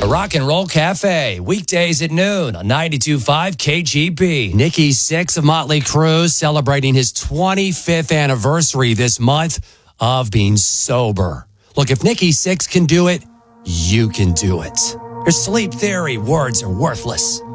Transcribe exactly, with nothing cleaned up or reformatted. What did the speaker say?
Rock and Roll Cafe, weekdays at noon on ninety-two point five K G B. Nikki Sixx of Motley Crue celebrating his twenty-fifth anniversary this month of being sober. Look, if Nikki Sixx can do it, you can do it. Your Sleep Theory, words are worthless.